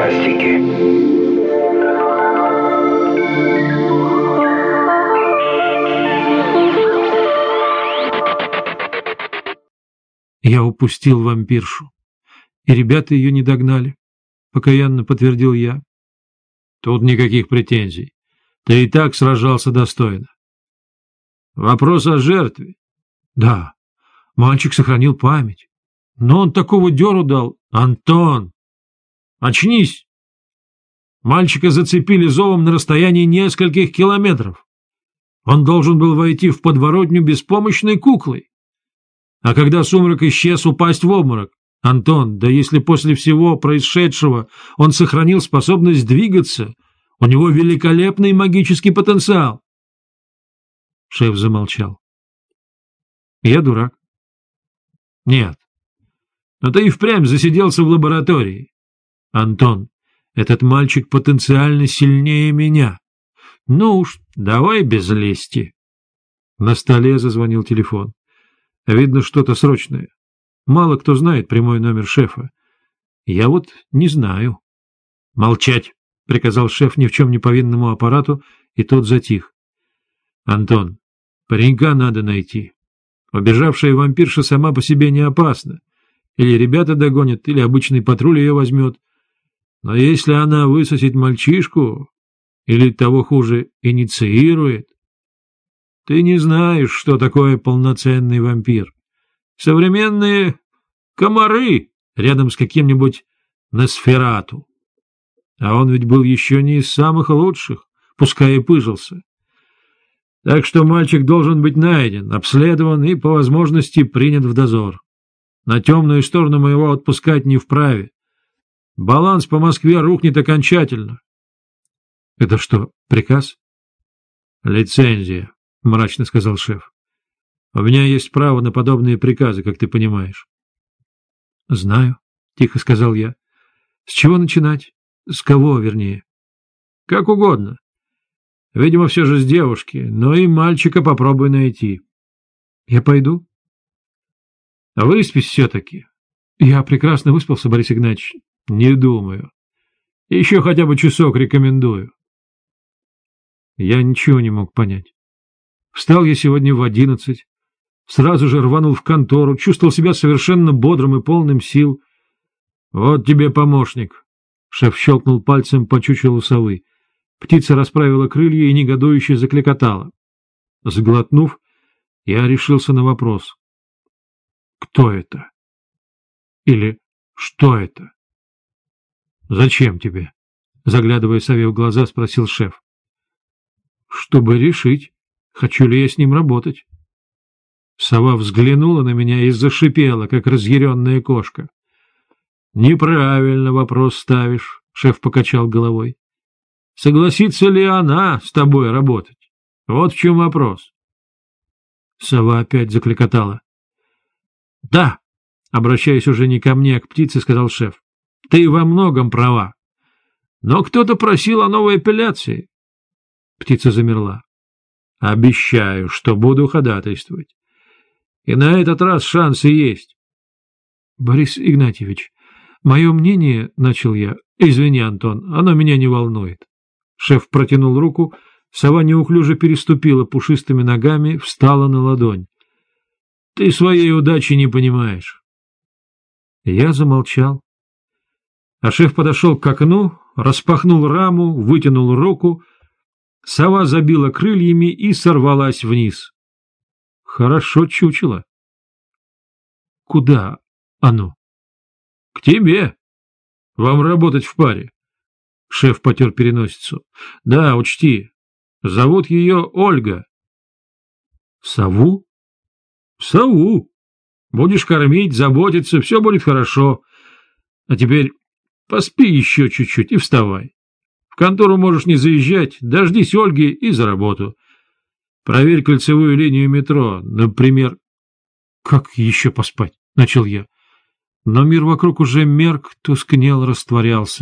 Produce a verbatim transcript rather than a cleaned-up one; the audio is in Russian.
фантастики. Я упустил вампиршу, и ребята ее не догнали, — покаянно подтвердил я. Тут никаких претензий. Ты и так сражался достойно. Вопрос о жертве. Да, мальчик сохранил память. Но он такого дёру дал. Антон, очнись! Мальчика зацепили зовом на расстоянии нескольких километров. Он должен был войти в подворотню беспомощной куклой. А когда сумрак исчез, упасть в обморок. Антон, да если после всего происшедшего он сохранил способность двигаться, у него великолепный магический потенциал. Шеф замолчал. Я дурак. Нет. Но ты и впрямь засиделся в лаборатории. Антон, этот мальчик потенциально сильнее меня. Ну уж, давай без лести. На столе зазвонил телефон. Видно, что-то срочное. Мало кто знает прямой номер шефа. Я вот не знаю. — Молчать! — приказал шеф ни в чем не повинному аппарату, и тот затих. — Антон, паренька надо найти. Убежавшая вампирша сама по себе не опасна. Или ребята догонят, или обычный патруль ее возьмет. Но если она высосет мальчишку, или, того хуже, инициирует... Ты не знаешь, что такое полноценный вампир. Современные комары рядом с каким-нибудь Носферату. А он ведь был еще не из самых лучших, пускай и пыжился. Так что мальчик должен быть найден, обследован и, по возможности, принят в дозор. На темную сторону мы его отпускать не вправе. Баланс по Москве рухнет окончательно. — Это что, приказ? — Лицензия. — мрачно сказал шеф. — У меня есть право на подобные приказы, как ты понимаешь. — Знаю, — тихо сказал я. — С чего начинать? С кого, вернее? — Как угодно. Видимо, все же с девушки, но и мальчика попробуй найти. — Я пойду? — Выспись все-таки. — Я прекрасно выспался, Борис Игнатьевич. — Не думаю. Еще хотя бы часок рекомендую. Я ничего не мог понять. Встал я сегодня в одиннадцать, сразу же рванул в контору, чувствовал себя совершенно бодрым и полным сил. — Вот тебе помощник! — шеф щелкнул пальцем по чучелу совы. Птица расправила крылья и негодующе закликотала. Сглотнув, я решился на вопрос. — Кто это? Или что это? — Зачем тебе? — заглядывая сове в глаза, спросил шеф. — Чтобы решить, хочу ли я с ним работать. Сова взглянула на меня и зашипела, как разъяренная кошка. — Неправильно вопрос ставишь, — шеф покачал головой. — Согласится ли она с тобой работать? Вот в чем вопрос. Сова опять закликотала. — Да, — обращаясь уже не ко мне, а к птице, сказал шеф, — ты во многом права. Но кто-то просил о новой апелляции. Птица замерла. — Обещаю, что буду ходатайствовать. И на этот раз шансы есть. — Борис Игнатьевич, мое мнение, — начал я. — Извини, Антон, оно меня не волнует. Шеф протянул руку, сова неуклюже переступила пушистыми ногами, встала на ладонь. — Ты своей удачи не понимаешь. Я замолчал. А шеф подошел к окну, распахнул раму, вытянул руку. Сова забила крыльями и сорвалась вниз. Хорошо чучело. — Куда оно? — К тебе. Вам работать в паре. Шеф потер переносицу. — Да, учти. Зовут ее Ольга. — Сову? — Сову. Будешь кормить, заботиться, все будет хорошо. А теперь поспи еще чуть-чуть и вставай. В контору можешь не заезжать, дождись Ольги и за работу. Проверь кольцевую линию метро, например... — Как еще поспать? — начал я. Но мир вокруг уже мерк, тускнел, растворялся.